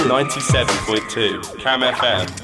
97.2 Cam FM.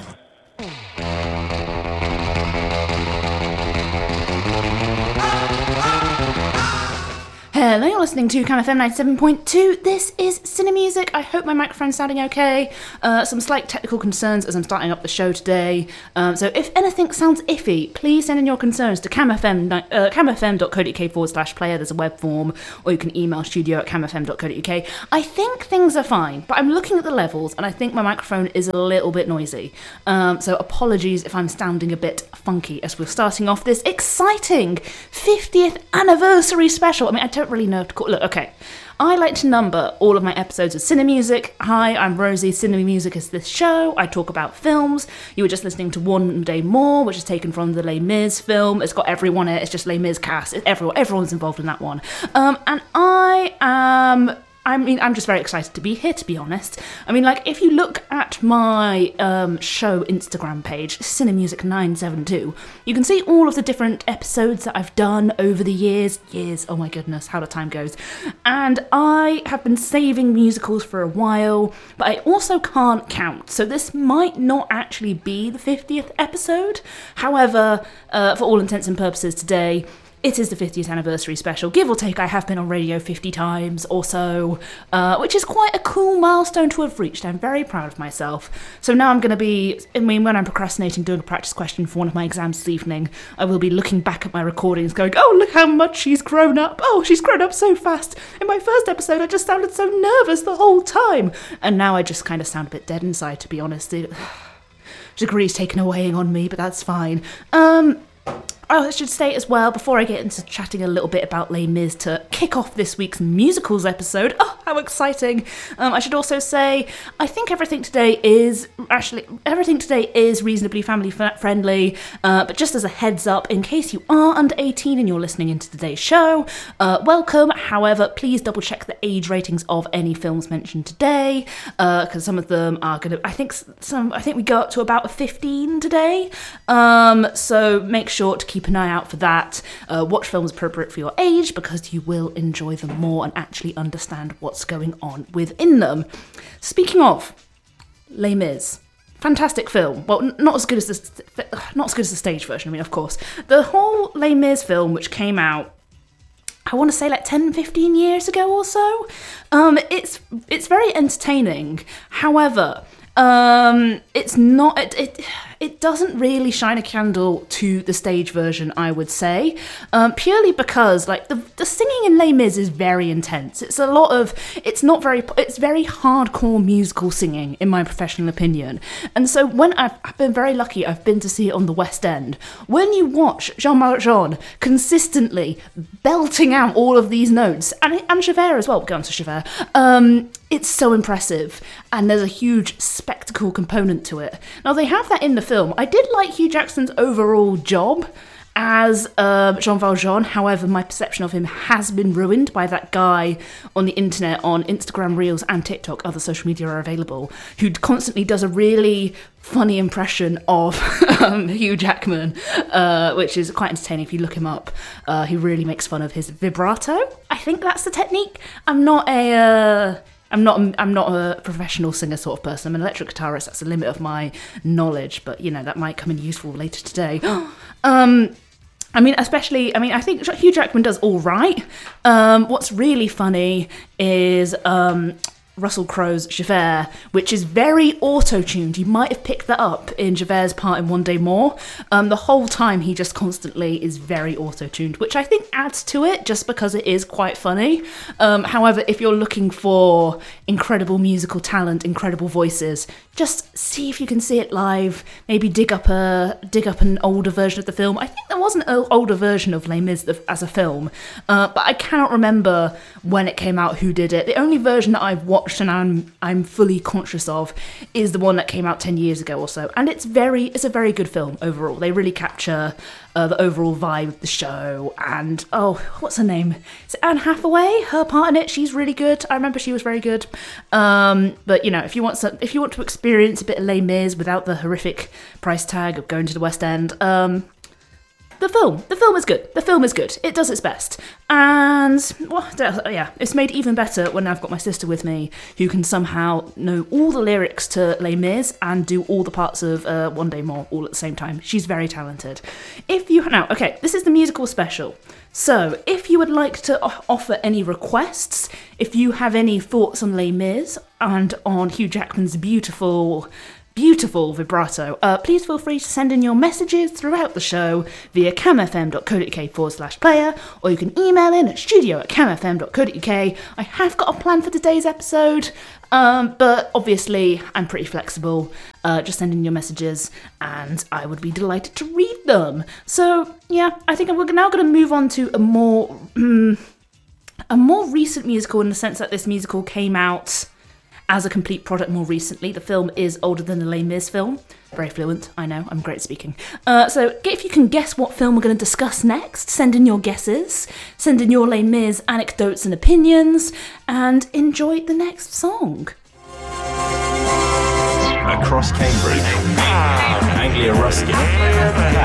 Hello, you're listening to Cam FM 97.2. This is Cinemusic. I hope my microphone's sounding okay. Some slight technical concerns as I'm starting up the show today. So if anything sounds iffy, please send in your concerns to camfm.co.uk/player. There's a web form, or you can email studio@camfm.co.uk. I think things are fine, but I'm looking at the levels and I think my microphone is a little bit noisy. So apologies if I'm sounding a bit funky as we're starting off this exciting 50th anniversary special. I mean, I don't really know what to call it. Look, okay. I like to number all of my episodes of Cinemusic. Hi, I'm Rosie. Cinemusic is this show. I talk about films. You were just listening to One Day More, which is taken from the Les Mis film. It's got everyone in it. It's just Les Mis cast. Everyone's involved in that one. And I'm just very excited to be here, to be honest. I mean, like, if you look at my show Instagram page, Cinemusic972, you can see all of the different episodes that I've done over the years. Oh my goodness, how the time goes. And I have been saving musicals for a while, but I also can't count. So this might not actually be the 50th episode. However, for all intents and purposes today, it is the 50th anniversary special. Give or take, I have been on radio 50 times or so, which is quite a cool milestone to have reached. I'm very proud of myself. So now I'm going to be, when I'm procrastinating doing a practice question for one of my exams this evening, I will be looking back at my recordings going, oh, look how much she's grown up. Oh, she's grown up so fast. In my first episode, I just sounded so nervous the whole time. And now I just kind of sound a bit dead inside, to be honest. Degree's taken away on me, but that's fine. I should say as well, before I get into chatting a little bit about Les Mis to kick off this week's musicals episode, oh, how exciting, I should also say, I think everything today is reasonably family friendly, but just as a heads up, in case you are under 18 and you're listening into today's show, welcome. However, please double check the age ratings of any films mentioned today, because some of them are going to, I think we go up to about a 15 today, so make sure to keep an eye out for that. Watch films appropriate for your age because you will enjoy them more and actually understand what's going on within them. Speaking of Les Mis, fantastic film. Well, not as good as the stage version. I mean, of course, the whole Les Mis film, which came out, I want to say like 10, 15 years ago or so. It's very entertaining. However, it's not. It doesn't really shine a candle to the stage version, I would say, purely because like the singing in Les Mis is very intense. It's very hardcore musical singing, in my professional opinion. And so when I've been very lucky, I've been to see it on the West End. When you watch Jean Valjean consistently belting out all of these notes, and Javert as well, we'll get on to Javert, it's so impressive, and there's a huge spectacle component to it. Now, they have that in the film. I did like Hugh Jackson's overall job as Jean Valjean. However, my perception of him has been ruined by that guy on the internet, on Instagram Reels and TikTok, other social media are available, who constantly does a really funny impression of Hugh Jackman, which is quite entertaining if you look him up. He really makes fun of his vibrato. I think that's the technique. I'm not a professional singer sort of person. I'm an electric guitarist. That's the limit of my knowledge, but you know, that might come in useful later today. I think Hugh Jackman does all right. What's really funny is Russell Crowe's Javert, which is very auto-tuned. You might have picked that up in Javert's part in One Day More. The whole time he just constantly is very auto-tuned, which I think adds to it just because it is quite funny. However, if you're looking for incredible musical talent, incredible voices, just see if you can see it live. Maybe dig up an older version of the film. I think there was an older version of Les Mis as a film, but I cannot remember when it came out who did it. The only version that I've watched and I'm fully conscious of is the one that came out 10 years ago or so, and it's a very good film overall. They really capture the overall vibe of the show, and what's her name? Is it Anne Hathaway? Her part in it, she's really good. I remember she was very good. But you know, if you want to experience a bit of Les Mis without the horrific price tag of going to the West End, the film is good. The film is good. It does its best. And, well, yeah, it's made even better when I've got my sister with me, who can somehow know all the lyrics to Les Mis and do all the parts of One Day More all at the same time. She's very talented. Now, okay, this is the musical special. So, if you would like to offer any requests, if you have any thoughts on Les Mis and on Hugh Jackman's beautiful vibrato, please feel free to send in your messages throughout the show via camfm.co.uk/player, or you can email in at studio@camfm.co.uk. I have got a plan for today's episode, but obviously I'm pretty flexible. Just send in your messages and I would be delighted to read them. So yeah, I think we're now going to move on to a more recent musical, in the sense that this musical came out as a complete product more recently. The film is older than the Les Mis film. Very fluent, I know, I'm great at speaking. So if you can guess what film we're going to discuss next, send in your guesses, send in your Les Mis anecdotes and opinions, and enjoy the next song. Across Cambridge, Anglia Ruskin.